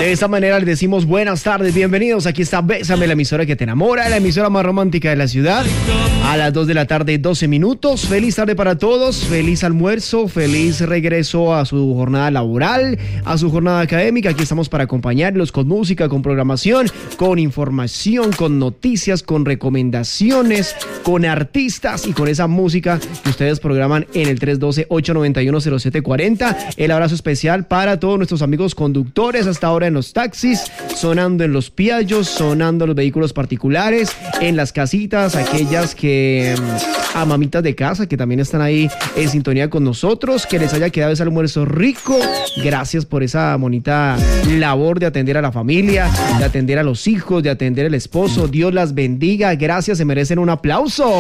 De esta manera les decimos buenas tardes, bienvenidos. Aquí está Bésame, la emisora que te enamora, la emisora más romántica de la ciudad. A las 2 de la tarde, 12 minutos. Feliz tarde para todos, feliz almuerzo, feliz regreso a su jornada laboral, a su jornada académica. Aquí estamos para acompañarlos con música, con programación, con información, con noticias, con recomendaciones, con artistas y con esa música que ustedes programan en el 312-891-0740. El abrazo especial para todos nuestros amigos conductores hasta ahora en los taxis, sonando en los piallos, sonando en los vehículos particulares, en las casitas, aquellas que a mamitas de casa que también están ahí en sintonía con nosotros, que les haya quedado ese almuerzo rico. Gracias por esa bonita labor de atender a la familia, de atender a los hijos, de atender al esposo. Dios las bendiga, gracias, se merecen un aplauso.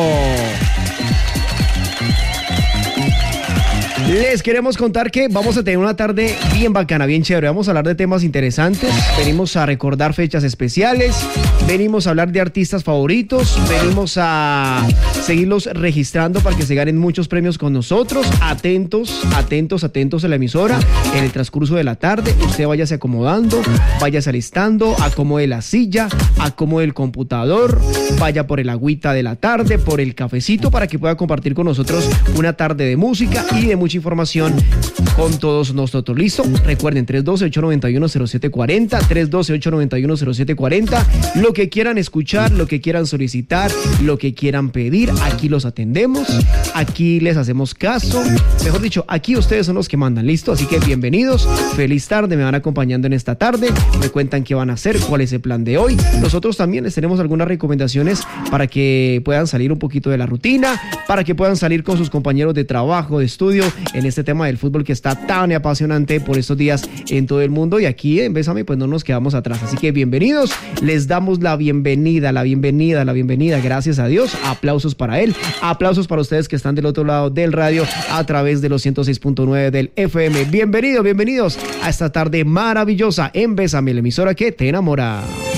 Les queremos contar que vamos a tener una tarde bien bacana, bien chévere. Vamos a hablar de temas interesantes, venimos a recordar fechas especiales, venimos a hablar de artistas favoritos, venimos a seguirlos registrando para que se ganen muchos premios con nosotros. Atentos, atentos, atentos a la emisora. En el transcurso de la tarde, usted váyase acomodando, váyase alistando, acomode la silla, acomode el computador, vaya por el agüita de la tarde, por el cafecito, para que pueda compartir con nosotros una tarde de música y de mucha información con todos nosotros. ¿Listo? Recuerden, 312-891-0740, 312-891-0740. Lo que quieran escuchar, lo que quieran solicitar, lo que quieran pedir, aquí los atendemos, aquí les hacemos caso. Mejor dicho, aquí ustedes son los que mandan. ¿Listo? Así que bienvenidos, feliz tarde, me van acompañando en esta tarde, me cuentan qué van a hacer, cuál es el plan de hoy. Nosotros también les tenemos algunas recomendaciones para que puedan salir un poquito de la rutina, para que puedan salir con sus compañeros de trabajo, de estudio, en este tema del fútbol que está tan apasionante por estos días en todo el mundo, y aquí en Bésame pues no nos quedamos atrás. Así que bienvenidos, les damos la bienvenida, gracias a Dios. Aplausos para él, aplausos para ustedes que están del otro lado del radio a través de los 106.9 del FM. Bienvenidos a esta tarde maravillosa en Bésame, la emisora que te enamora.